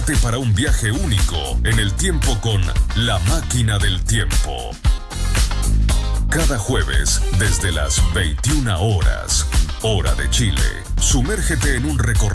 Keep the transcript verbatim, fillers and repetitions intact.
Prepárate para un viaje único en el tiempo con La Máquina del Tiempo. Cada jueves, desde las veintiuna horas, hora de Chile, sumérgete en un recorrido